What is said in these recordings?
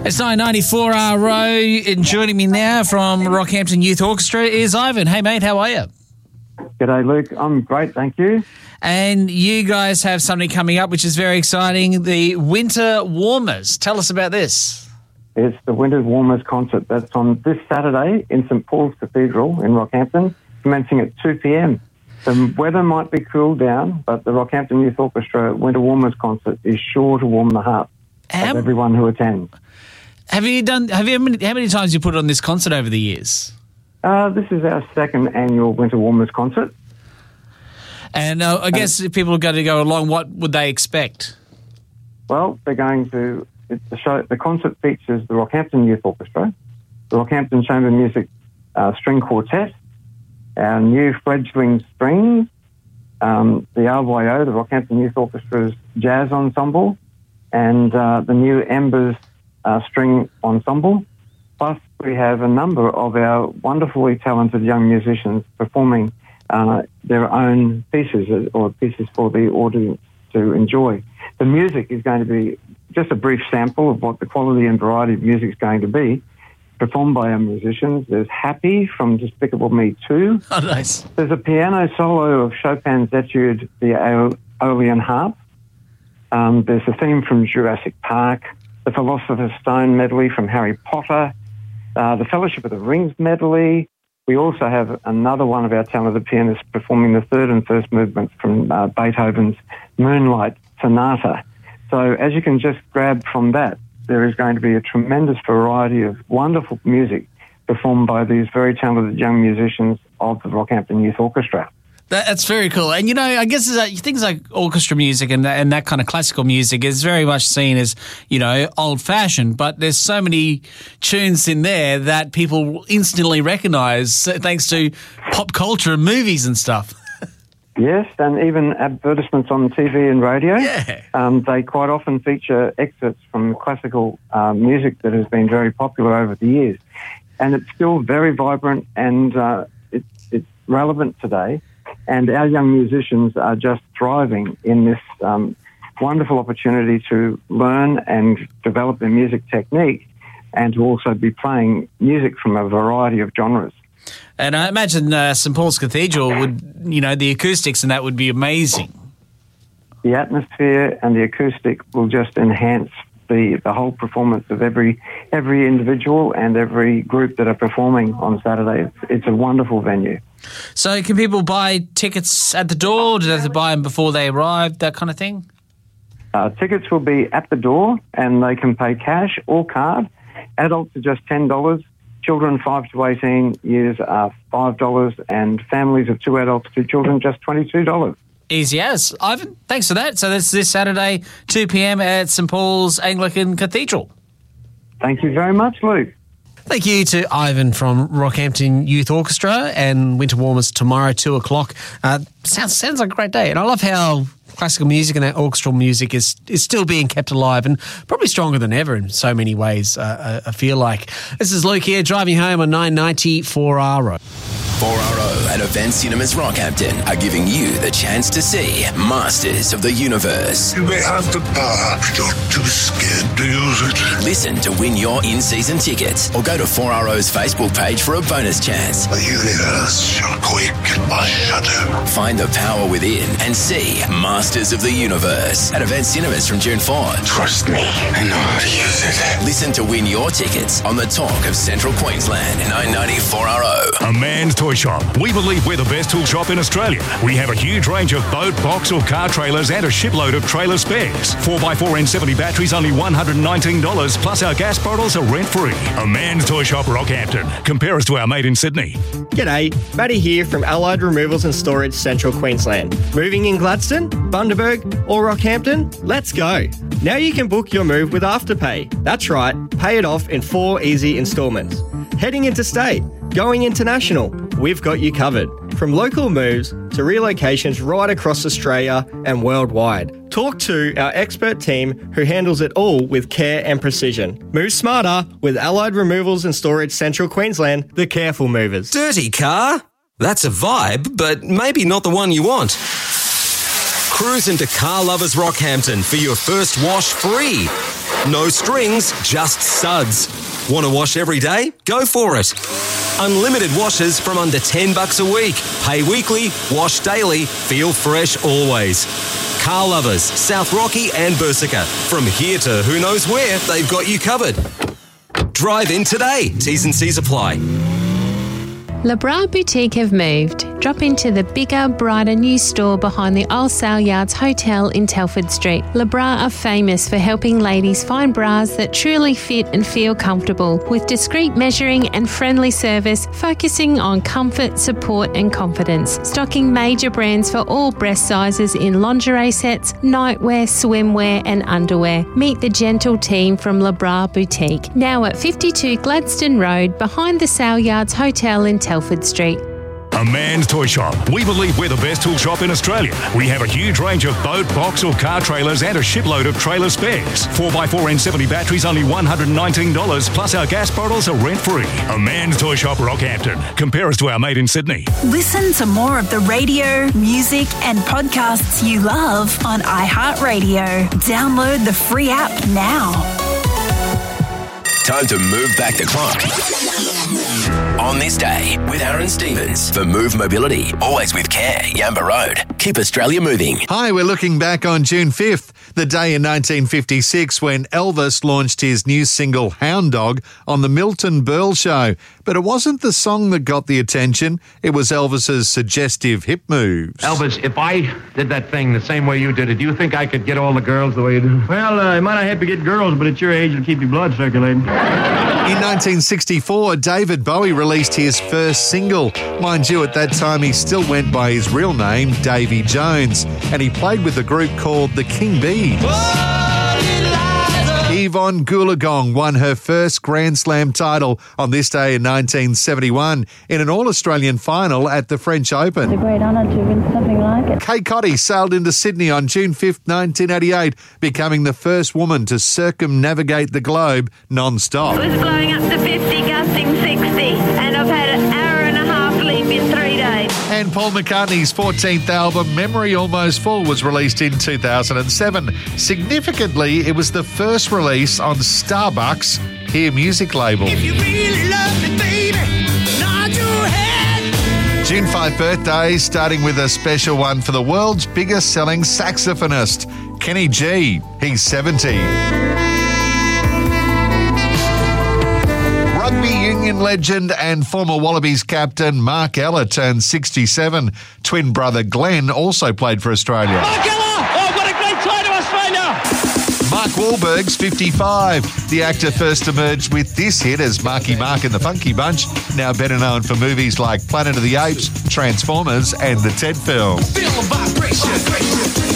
It's 994 RO, and joining me now from Rockhampton Youth Orchestra is Ivan. Hey, mate, how are you? G'day, Luke. I'm great, thank you. And you guys have something coming up which is very exciting, the Winter Warmers. Tell us about this. It's the Winter Warmers concert that's on this Saturday in St Paul's Cathedral in Rockhampton, commencing at 2 p.m. The weather might be cooled down, but the Rockhampton Youth Orchestra Winter Warmers concert is sure to warm the heart of everyone who attends. How many times have you put on this concert over the years? This is our second annual Winter Warmers concert. And I guess if people are going to go along, what would they expect? Well, the concert features the Rockhampton Youth Orchestra, the Rockhampton Chamber Music String Quartet, our new fledgling strings, the RYO, the Rockhampton Youth Orchestra's jazz ensemble, and the new Embers string ensemble. Plus, we have a number of our wonderfully talented young musicians performing their own pieces or pieces for the audience to enjoy. The music is going to be just a brief sample of what the quality and variety of music is going to be, performed by our musicians. There's Happy from Despicable Me 2. Oh, nice. There's a piano solo of Chopin's Etude, the Aeolian Harp. There's a theme from Jurassic Park, the Philosopher's Stone medley from Harry Potter, the Fellowship of the Rings medley. We also have another one of our talented pianists performing the third and first movements from Beethoven's Moonlight Sonata. So as you can just grab from that, there is going to be a tremendous variety of wonderful music performed by these very talented young musicians of the Rockhampton Youth Orchestra. That's very cool. And, you know, I guess things like orchestra music and that kind of classical music is very much seen as, you know, old-fashioned, but there's so many tunes in there that people instantly recognise thanks to pop culture and movies and stuff. Yes, and even advertisements on TV and radio. Yeah. They quite often feature excerpts from classical music that has been very popular over the years. And it's still very vibrant and it's relevant today. And our young musicians are just thriving in this wonderful opportunity to learn and develop their music technique and to also be playing music from a variety of genres. And I imagine St Paul's Cathedral would, you know, the acoustics and that would be amazing. The atmosphere and the acoustic will just enhance the whole performance of every individual and every group that are performing on Saturday. It's a wonderful venue. So can people buy tickets at the door? Do they have to buy them before they arrive, that kind of thing? Tickets will be at the door and they can pay cash or card. Adults are just $10. Children 5 to 18 years are $5 and families of 2 adults, 2 children, just $22. Easy as. Ivan, thanks for that. So that's this Saturday, 2 p.m. at St Paul's Anglican Cathedral. Thank you very much, Luke. Thank you to Ivan from Rockhampton Youth Orchestra, and Winter Warmers tomorrow, 2 o'clock. Sounds like a great day. And I love how classical music and orchestral music is still being kept alive and probably stronger than ever in so many ways, I feel like. This is Luke here, driving home on 990 4RO. 4RO and Event Cinemas Rockhampton are giving you the chance to see Masters of the Universe. You may have the power, but you're too scared to use it. Listen to win your in-season tickets or go to 4RO's Facebook page for a bonus chance. The universe shall quake at my shadow. Find the power within and see Masters of the Universe at Event Cinemas from June 4. Trust me, I know how to use it. Listen to win your tickets on the Talk of Central Queensland, 990 4RO. A Man's Toy Shop. We believe we're the best tool shop in Australia. We have a huge range of boat, box or car trailers and a shipload of trailer spares. 4x4 N70 batteries only $119, plus our gas bottles are rent-free. A Man's Toy Shop, Rockhampton. Compare us to our mate in Sydney. G'day, Matty here from Allied Removals and Storage Central Queensland. Moving in Gladstone, Bundaberg or Rockhampton? Let's go. Now you can book your move with Afterpay. That's right, pay it off in 4 easy instalments. Heading interstate, going international, we've got you covered. From local moves to relocations right across Australia and worldwide. Talk to our expert team who handles it all with care and precision. Move smarter with Allied Removals and Storage Central Queensland, the careful movers. Dirty car? That's a vibe, but maybe not the one you want. Cruise into Car Lovers Rockhampton for your first wash free. No strings, just suds. Want to wash every day? Go for it. Unlimited washes from under $10 a week. Pay weekly, wash daily, feel fresh always. Car lovers, South Rocky and Bursica. From here to who knows where, they've got you covered. Drive in today. T's and C's apply. LeBras Boutique have moved. Drop into the bigger, brighter new store behind the Old Sale Yards Hotel in Telford Street. LeBras are famous for helping ladies find bras that truly fit and feel comfortable, with discreet measuring and friendly service focusing on comfort, support and confidence. Stocking major brands for all breast sizes in lingerie sets, nightwear, swimwear and underwear. Meet the gentle team from LeBras Boutique, now at 52 Gladstone Road behind the Sale Yards Hotel in Telford Street. A Man's Toy Shop. We believe we're the best tool shop in Australia. We have a huge range of boat, box or car trailers and a shipload of trailer spares. 4x4 N70 batteries only $119, plus our gas bottles are rent-free. A Man's Toy Shop, Rockhampton. Compare us to our mate in Sydney. Listen to more of the radio, music and podcasts you love on iHeartRadio. Download the free app now. Time to move back the clock. On this day with Aaron Stevens for Move Mobility. Always with care. Yamba Road. Keep Australia moving. Hi, we're looking back on June 5th, the day in 1956 when Elvis launched his new single Hound Dog on the Milton Berle Show. But it wasn't the song that got the attention. It was Elvis's suggestive hip moves. Elvis, if I did that thing the same way you did it, do you think I could get all the girls the way you do? Well, you might not have to get girls, but at your age, it'll keep your blood circulating. In 1964, David Bowie released his first single. Mind you, at that time, he still went by his real name, Davy Jones, and he played with a group called the King Bees. Yvonne Goolagong won her first Grand Slam title on this day in 1971 in an All-Australian final at the French Open. It's a great honour to win something like it. Kay Cotty sailed into Sydney on June 5th, 1988, becoming the first woman to circumnavigate the globe non-stop. It was blowing up to 50, gusting 60, and I've had an hour and a half leave in 3 days. And Paul McCartney's 14th album, Memory Almost Full, was released in 2007. Significantly, it was the first release on Starbucks' Hear Music label. If you really love me, baby, nod your head. June 5 birthdays, starting with a special one for the world's biggest selling saxophonist, Kenny G. He's 70. Rugby union legend and former Wallabies captain Mark Ella turned 67. Twin brother Glenn also played for Australia. Mark Ella! Oh, what a great try to Australia! Mark Wahlberg's 55. The actor first emerged with this hit as Marky Mark and the Funky Bunch, now better known for movies like Planet of the Apes, Transformers and the Ted film. Feel the vibration.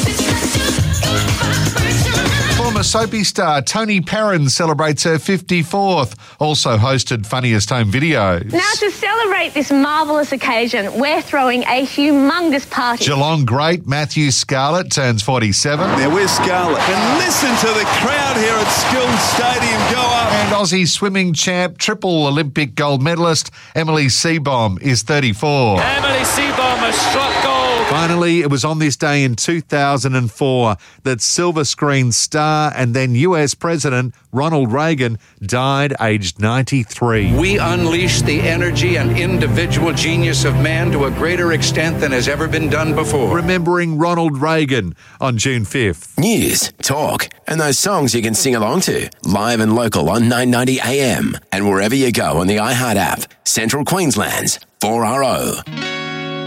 Former soapy star Tony Perrin celebrates her 54th, also hosted Funniest Home Videos. Now, to celebrate this marvellous occasion, we're throwing a humongous party. Geelong great Matthew Scarlett turns 47. Now, where's Scarlett? And listen to the crowd here at Skills Stadium go up. And Aussie swimming champ, triple Olympic gold medalist Emily Seebohm is 34. Emily Seebohm has struck gold. Finally, it was on this day in 2004 that silver screen star and then US President Ronald Reagan died aged 93. We unleash the energy and individual genius of man to a greater extent than has ever been done before. Remembering Ronald Reagan on June 5th. News, talk, and those songs you can sing along to. Live and local on 990 AM and wherever you go on the iHeart app. Central Queensland's 4RO.